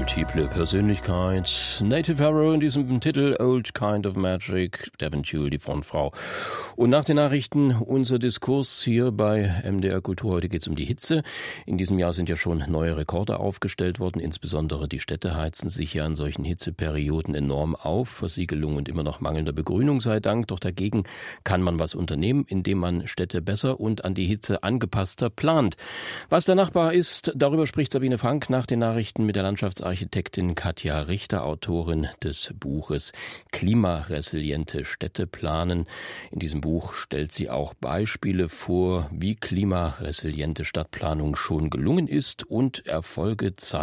Multiple Persönlichkeit. Native Arrow in diesem Titel Old Kind of Magic. Devin Tewell, die Frontfrau. Und nach den Nachrichten unser Diskurs hier bei MDR Kultur. Heute geht es um die Hitze. In diesem Jahr sind ja schon neue Rekorde aufgestellt worden. Insbesondere die Städte heizen sich ja in solchen Hitzeperioden enorm auf. Versiegelung und immer noch mangelnder Begrünung sei Dank. Doch dagegen kann man was unternehmen, indem man Städte besser und an die Hitze angepasster plant. Was der Nachbar ist, darüber spricht Sabine Frank nach den Nachrichten mit der Landschaftsarchitektin Katja Richter, Autorin des Buches Klimaresiliente Städte planen. In diesem Buch stellt sie auch Beispiele vor, wie klimaresiliente Stadtplanung schon gelungen ist und Erfolge zeigt.